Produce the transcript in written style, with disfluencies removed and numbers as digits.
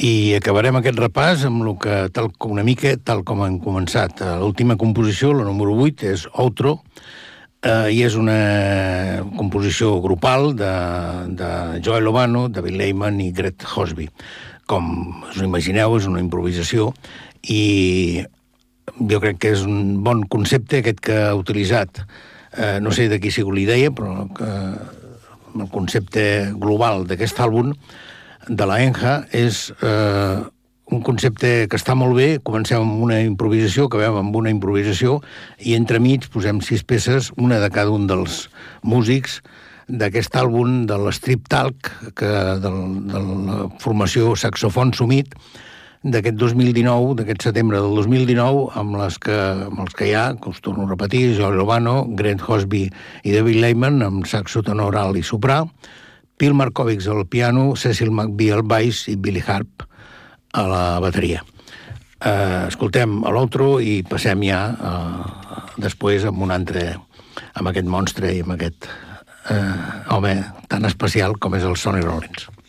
I acabarem aquest repàs amb el que, una mica tal com hem començat. L'última composició, la número 8, és Outro, i és una composició grupal de Joey Lovano, David Lehman i Greg Hosby. Com us ho imagineu, és una improvisació i jo crec que és un bon concepte aquest que ha utilitzat. No sé de qui ha sigut la idea, però el concepte global d'aquest àlbum de la Enja és un concepte que està molt bé. Comencem amb una improvisació, acabem amb una improvisació i entremig posem 6 peces, una de cada un dels músics d'aquest àlbum de l'Strip Talk, de la formació Saxofon Summit d'aquest 2019, d'aquest setembre del 2019, amb els que hi ha, que us torno a repetir, Joey Lovano, Greg Hosby i David Lehman, amb saxo tenor alt i soprà, Phil Markovics al piano, Cecil McBee al baix i Billy Harp a la bateria. Escoltem a l'Outro i passem ja després amb un altre, amb aquest monstre i amb aquest home tan especial com és el Sonny Rollins.